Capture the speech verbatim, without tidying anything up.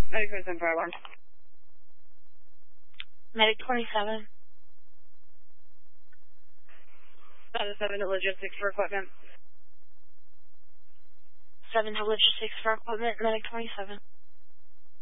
Medic twenty-seven, fire alarm. Medic twenty-seven. Status seven to logistics for equipment. seven to logistics for equipment, Medic twenty-seven.